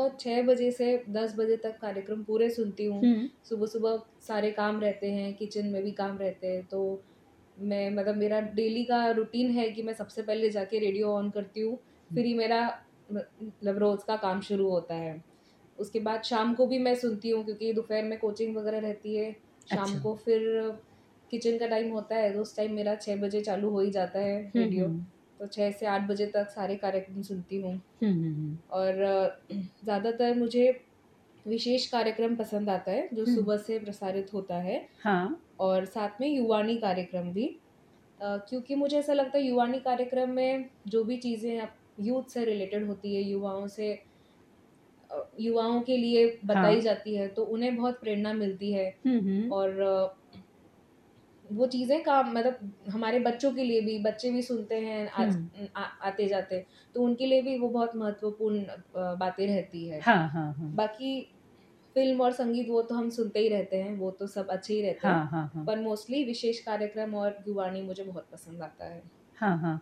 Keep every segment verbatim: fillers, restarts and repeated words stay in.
सुबह छह बजे से दस बजे तक कार्यक्रम पूरे सुनती हूँ। हुँ। सुबह-सुबह सारे काम रहते हैं, किचन में भी काम रहते हैं, तो मैं मतलब मेरा डेली का रूटीन है कि मैं सबसे पहले जाके रेडियो ऑन करती हूँ, फिर ही मेरा म मतलब रोज़ का काम शुरू होता है। उसके बाद शाम को भी मैं सुनती हूँ क्योंकि दोपहर में कोचिंग वगैरह रहती है, शाम अच्छा। को फिर किचन का टाइम होता है, तो उस टाइम मेरा छह बजे चालू हो ही जाता है हुँ, रेडियो, हुँ। तो छह से आठ बजे तक सारे कार्यक्रम सुनती हूँ। हुँ, हुँ, हुँ। और ज़्यादातर मुझे विशेष कार्यक्रम पसंद आता है, जो हुँ। सुबह से प्रसारित होता है हाँ। और साथ में युवाणी कार्यक्रम भी। अ, क्योंकि मुझे ऐसा लगता है युवाणी कार्यक्रम में जो भी चीज़ें अप यूथ से रिलेटेड होती है, युवाओं से अ, युवाओं के लिए बताई हाँ। जाती है, तो उन्हें बहुत प्रेरणा मिलती है हुँ, हुँ। और वो चीज़ें का मतलब हमारे बच्चों के लिए भी, बच्चे भी सुनते हैं आज हुँ। उम, आ आते-जाते, तो उनके लिए भी वो बहुत महत्वपूर्ण अ, बातें रहती है। हाँ, हाँ, हाँ। बाकी फ़िल्म और संगीत वो तो हम सुनते ही रहते हैं, वो तो सब अच्छे ही रहते हैं, हाँ, हाँ, हाँ। पर मोस्टली विशेष कार्यक्रम और युवाणी मुझे बहुत पसंद आता है। हाँ, हाँ।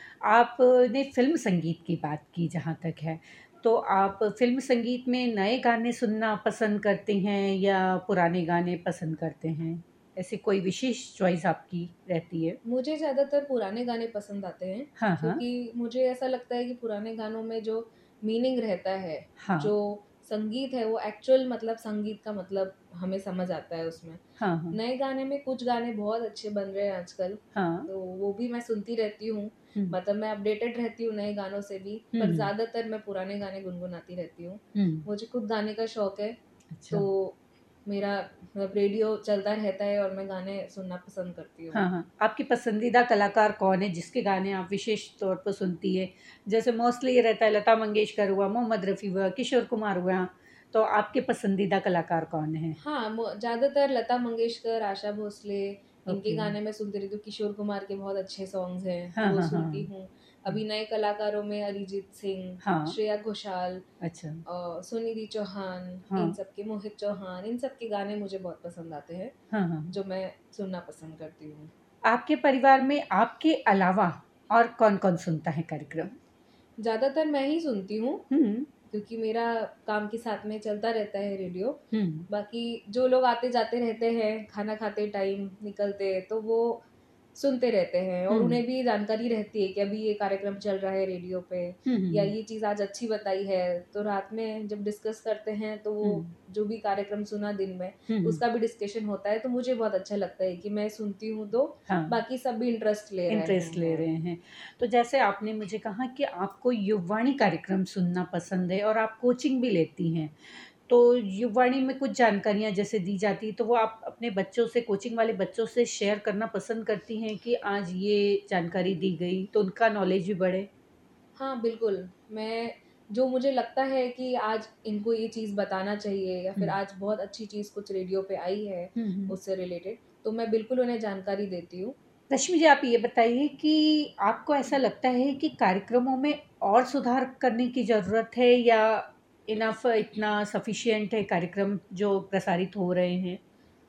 आपने फ़िल्म संगीत की बात की जहाँ तक है, तो आप फ़िल्म संगीत में नए गाने सुनना पसंद करते हैं या पुराने गाने पसंद करते हैं? ऐसी कोई विशेष चॉइस आपकी रहती है? मुझे ज़्यादातर पुराने गाने पसंद आते हैं, हाँ, हाँ। क्योंकि मुझे ऐसा लगता है कि पुराने गानों में जो मीनिंग रहता है, हाँ। जो संगीत है वो एक्चुअल मतलब संगीत का मतलब हमें समझ आता है उसमें। हाँ, हाँ। नए गाने में कुछ गाने बहुत अच्छे बन रहे हैं आजकल, हाँ। तो वो भी मैं सुनती रहती हूँ, हुँ। मतलब मैं अपडेटेड रहती हूँ नए गानों से भी, हुँ, पर हुँ। ज़्यादातर मैं पुराने गाने गुनगुनाती रहती हूँ। हुँ। मुझे खुद गाने का शौक है, अच्छा। तो मेरा मतलब रेडियो चलता रहता है और मैं गाने सुनना पसंद करती हूँ। हाँ, हाँ। आपकी पसंदीदा कलाकार कौन है जिसके गाने आप विशेष तौर पर सुनती है? जैसे मोस्टली ये रहता है लता मंगेशकर हुआ, मोहम्मद रफ़ी हुआ, किशोर कुमार हुआ, तो आपके पसंदीदा कलाकार कौन हैं? हाँ, मो ज़्यादातर लता मंगेशकर, आशा भोसले, इनके ओके। गाने मैं सुनती रहती हूँ। किशोर कुमार के बहुत अच्छे सॉन्ग्स हैं, हाँ, वो हाँ, सुनती हाँ। हूँ। हुँ। अभी नए कलाकारों में अरिजीत सिंह, हाँ। श्रेया घोषाल, अच्छा। अ, सुनिधि चौहान, इन हाँ। सब के मोहित चौहान, इन सब के गाने मुझे बहुत पसंद आते हैं, हाँ, हाँ। जो मैं सुनना पसंद करती हूँ। आपके परिवार में आपके अलावा और कौन-कौन सुनता है कार्यक्रम? ज़्यादातर मैं ही सुनती हूँ, हुँ। क्योंकि मेरा काम के साथ में चलता रहता है रेडियो। हुँ। बाकी जो लोग आते-जाते रहते हैं, खाना खाते टाइम निकलते, तो वो सुनते रहते हैं और हुँ। उन्हें भी जानकारी रहती है कि अभी ये कार्यक्रम चल रहा है रेडियो पे हुँ, या हुँ। ये चीज़ आज अच्छी बताई है। तो रात में जब डिस्कस करते हैं, तो हुँ। वो जो भी कार्यक्रम सुना दिन में, हुँ, हुँ। उसका भी डिस्कशन होता है, तो मुझे बहुत अच्छा लगता है कि मैं सुनती हूँ, तो हाँ। बाकी सब भी इंटरेस्ट ले रहे इंटरेस्ट ले हैं। रहे हैं। तो जैसे आपने मुझे कहा कि आपको युवाणी कार्यक्रम सुनना पसंद है और आप कोचिंग भी लेती हैं। तो युवाणी में कुछ जानकारियाँ जैसे दी जाती हैं, तो वो आप अपने बच्चों से कोचिंग वाले बच्चों से शेयर करना पसंद करती हैं कि आज ये जानकारी दी गई, तो उनका नॉलेज भी बढ़े? हाँ, बिल्कुल। मैं जो मुझे लगता है कि आज इनको ये चीज़ बताना चाहिए या हुँ। फिर आज बहुत अच्छी चीज़ कुछ रेडियो पे आई है, हुँ, हुँ। उससे रिलेटेड, तो मैं बिल्कुल उन्हें जानकारी देती हूँ। रश्मि जी, आप ये बताइए कि आपको ऐसा लगता है कि कार्यक्रमों में और सुधार करने की ज़रूरत है या इनफ़ इतना सफ़िशिएंट है कार्यक्रम जो प्रसारित हो रहे हैं?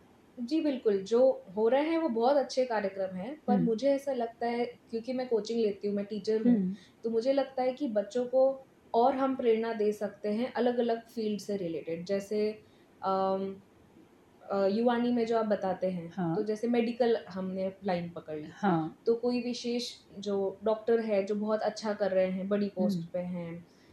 जी, बिल्कुल, जो हो रहे हैं वो बहुत अच्छे कार्यक्रम हैं, हुँ। पर मुझे ऐसा लगता है क्योंकि मैं कोचिंग लेती हूँ, मैं टीचर हुँ। हूँ, तो मुझे लगता है कि बच्चों को और हम प्रेरणा दे सकते हैं अलग-अलग फ़ील्ड से रिलेटेड। जैसे अम अ, युवानी में जो आप बताते हैं, हाँ। तो जैसे मेडिकल हमने लाइन पकड़ ली, हाँ। तो कोई विशेष जो डॉक्टर है, जो बहुत अच्छा कर रहे हैं, बड़ी हुँ। पोस्ट पे हैं,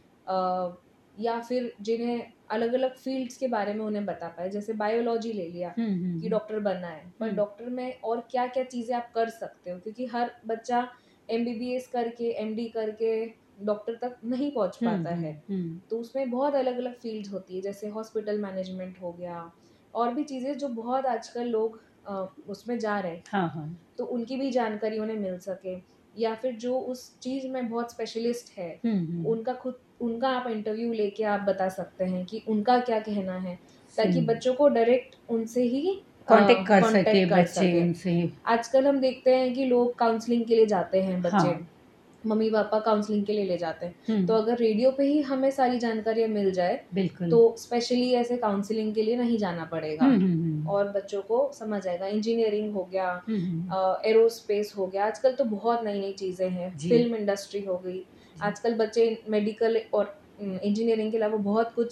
अ, या फिर जिन्हें अलग-अलग फ़ील्ड्स के बारे में उन्हें बता पाएँ, जैसे बायोलॉजी ले लिया हुँ, हुँ, कि हुँ। डॉक्टर बनना है, पर हुँ। डॉक्टर में और क्या-क्या चीज़ें आप कर सकते हो? क्योंकि हर बच्चा एमबीबीएस करके, एमडी करके डॉक्टर तक नहीं पहुँच हुँ, पाता हुँ, है। हुँ। तो उसमें बहुत अलग-अलग फ़ील्ड्स होती है, जैसे हॉस्पिटल मैनेजमेंट हो गया और भी चीज़ें जो बहुत आजकल लोग अ, उसमें जा रहे हैं, हाँ, हाँ। तो उनकी भी जानकारी उन्हें मिल सके या फिर जो उस चीज़ में बहुत स्पेशलिस्ट है, हुँ, हुँ। उनका खुद उनका आप इंटरव्यू लेके आप बता सकते हैं कि उनका क्या कहना है, ताकि सही। बच्चों को डायरेक्ट उनसे ही अ, कॉन्टैक्ट कर सके कॉन्टैक्ट कर बच्चे सकें। उनसे। आजकल हम देखते हैं कि लोग काउंसलिंग के लिए जाते हैं बच्चे, हाँ। मम्मी-पापा काउंसलिंग के लिए ले जाते हैं। हुँ। तो अगर रेडियो पे ही हमें सारी जानकारियाँ मिल जाए, बिल्कुल। तो स्पेशली ऐसे काउंसलिंग के लिए नहीं जाना हुँ, पड़ेगा हुँ, हुँ। और बच्चों को समझ आएगा। इंजीनियरिंग हो गया, हुँ, हुँ। अ, एरोस्पेस हो गया, आजकल तो बहुत नई-नई चीज़ें हैं, जी, फ़िल्म इंडस्ट्री हो गई। जी। आजकल बच्चे मेडिकल और उम, इंजीनियरिंग के अलावा बहुत कुछ